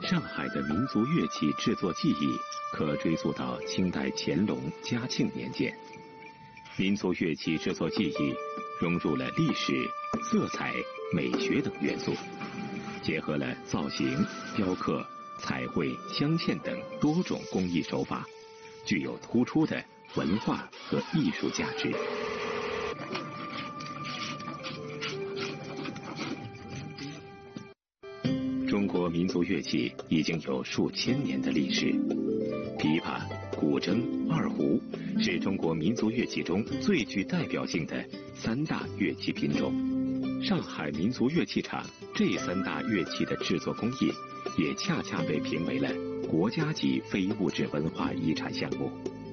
上海的民族乐器制作技艺可追溯到清代乾隆、嘉庆年间。民族乐器制作技艺融入了历史、色彩、美学等元素，结合了造型、雕刻、彩绘、镶嵌等多种工艺手法，具有突出的文化和艺术价值。中国民族乐器已经有数千年的历史，琵琶、古筝、二胡是中国民族乐器中最具代表性的三大乐器品种。上海民族乐器厂这三大乐器的制作工艺，也恰恰被评为了国家级非物质文化遗产项目。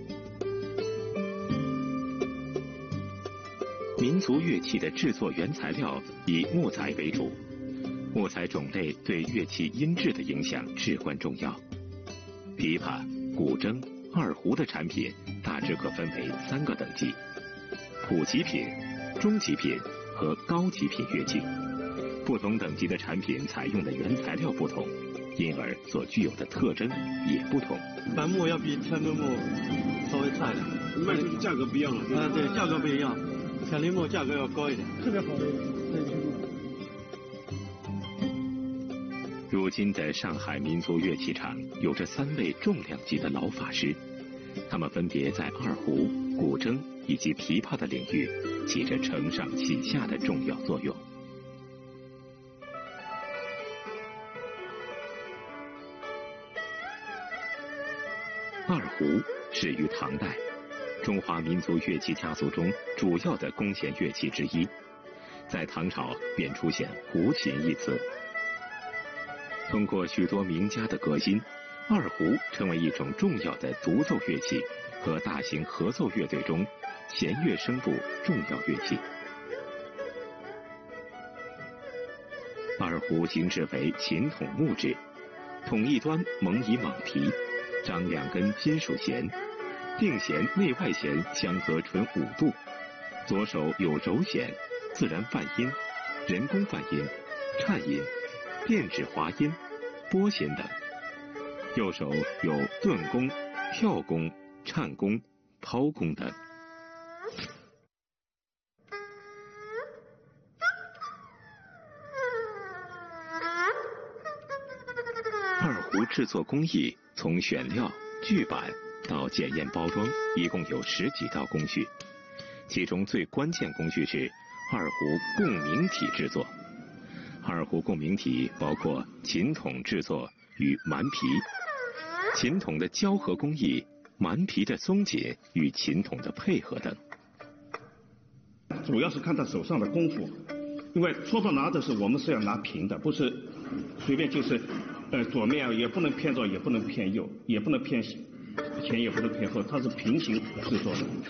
民族乐器的制作原材料以木材为主，木材种类对乐器音质的影响至关重要。琵琶、古筝、二胡的产品大致可分为3个等级：普及品、中级品和高级品乐器。不同等级的产品采用的原材料不同，因而所具有的特征也不同。 楠木要比天伦木稍微差一点， 卖出去价格不一样了。 对，价格不一样，天伦木价格要高一点，特别好的。 如今的上海民族乐器厂有着3位重量级的老法师，他们分别在二胡、古筝以及琵琶的领域起着承上启下的重要作用。二胡始于唐代，中华民族乐器家族中主要的弓弦乐器之一，在唐朝便出现胡琴一词。通过许多名家的革新，二胡成为一种重要的独奏乐器和大型合奏乐队中弦乐声部重要乐器。二胡形制为琴筒木质，筒一端蒙以蟒皮，张2根金属弦，定弦内外弦相和纯5度，左手有柔弦、自然泛音、人工泛音、颤音、电指滑音、拨弦等，右手有顿弓、跳弓、颤弓、抛弓等。二胡制作工艺从选料、锯板到检验包装，一共有10几道工序，其中最关键工序是二胡共鸣体制作。二胡共鸣体包括琴筒制作与蛮皮、琴筒的胶合工艺、蛮皮的松紧与琴筒的配合等。 主要是看他手上的功夫，因为戳到拿的是我们是要拿平的，不是随便就是左面也不能偏左，也不能偏右，也不能偏前，也不能偏后，它是平行制作的。